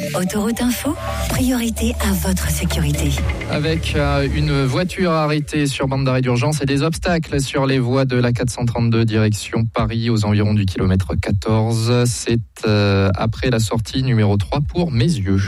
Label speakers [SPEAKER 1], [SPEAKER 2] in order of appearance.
[SPEAKER 1] Autoroute Info, priorité à votre sécurité.
[SPEAKER 2] Avec une voiture arrêtée sur bande d'arrêt d'urgence et des obstacles sur les voies de la 432 direction Paris aux environs du kilomètre 14. C'est après la sortie numéro 3 pour Meyzieux.